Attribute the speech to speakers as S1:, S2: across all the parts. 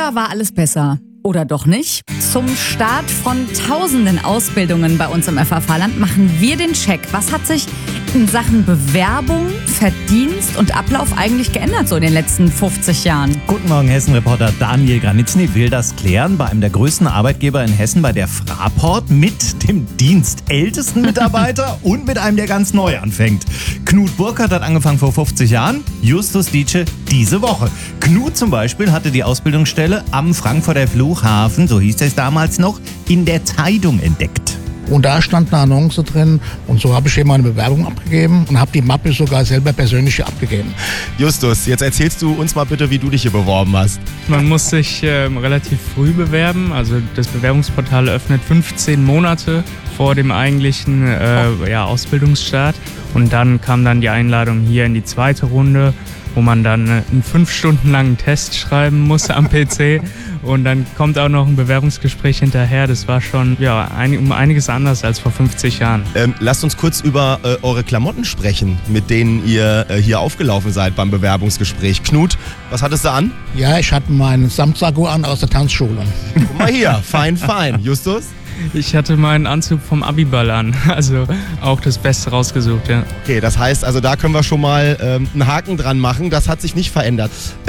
S1: Früher war alles besser. Oder doch nicht? Zum Start von tausenden Ausbildungen bei uns im FAV-Land machen wir den Check. Was hat sich in Sachen Bewerbung, Verdienst und Ablauf eigentlich geändert so in den letzten 50 Jahren?
S2: Guten Morgen, Hessen-Reporter Daniel Granitzny will das klären bei einem der größten Arbeitgeber in Hessen, bei der Fraport, mit dem dienstältesten Mitarbeiter und mit einem, der ganz neu anfängt. Knut Burkhardt hat angefangen vor 50 Jahren, Justus Dietsche diese Woche. Knut zum Beispiel hatte die Ausbildungsstelle am Frankfurter Flughafen, so hieß es damals noch, in der Zeitung entdeckt.
S3: Und da stand eine Annonce drin und so habe ich hier meine Bewerbung abgegeben und habe die Mappe sogar selber persönlich abgegeben.
S4: Justus, jetzt erzählst du uns mal bitte, wie du dich hier beworben hast.
S5: Man muss sich relativ früh bewerben, also das Bewerbungsportal öffnet 15 Monate vor dem eigentlichen Ausbildungsstart und dann kam dann die Einladung hier in die zweite Runde, wo man dann einen 5 Stunden langen Test schreiben muss am PC und dann kommt auch noch ein Bewerbungsgespräch hinterher. Das war schon um einiges anders als vor 50 Jahren.
S4: Lasst uns kurz über eure Klamotten sprechen, mit denen ihr hier aufgelaufen seid beim Bewerbungsgespräch. Knut, was hattest du an?
S3: Ja, ich hatte meinen Samtsacko an aus der Tanzschule.
S4: Guck mal hier, fein. Justus?
S5: Ich hatte meinen Anzug vom Abiball an, also auch das Beste rausgesucht, ja.
S4: Okay, das heißt, also da können wir schon mal einen Haken dran machen. Das hat sich nicht verändert.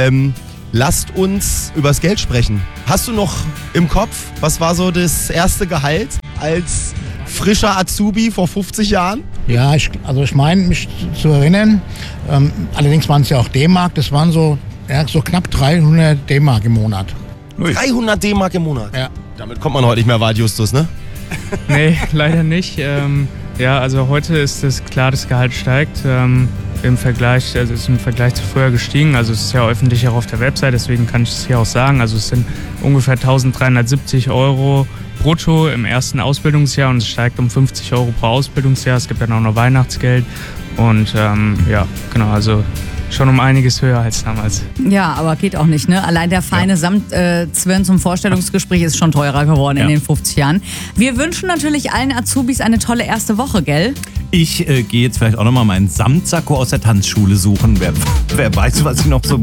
S4: Lasst uns übers Geld sprechen. Hast du noch im Kopf, was war so das erste Gehalt als frischer Azubi vor 50 Jahren?
S3: Ja, ich meine mich zu erinnern, allerdings waren es ja auch D-Mark, das waren so knapp 300 D-Mark im Monat.
S4: 300 D-Mark im Monat?
S3: Ja.
S4: Damit kommt man heute nicht mehr weit, Justus, ne?
S5: Nee, leider nicht. Also heute ist es klar, das Gehalt steigt. Im Vergleich zu früher gestiegen. Also es ist ja öffentlich auch auf der Website, deswegen kann ich es hier auch sagen. Also es sind ungefähr 1.370 € brutto im ersten Ausbildungsjahr und es steigt um 50 € pro Ausbildungsjahr. Es gibt dann auch noch Weihnachtsgeld und also schon um einiges höher als damals.
S1: Ja, aber geht auch nicht, ne? Allein der feine Samtzwirn zum Vorstellungsgespräch ist schon teurer geworden in den 50 Jahren. Wir wünschen natürlich allen Azubis eine tolle erste Woche, gell?
S2: Ich gehe jetzt vielleicht auch nochmal meinen Samtsacko aus der Tanzschule suchen. Wer weiß, was ich noch so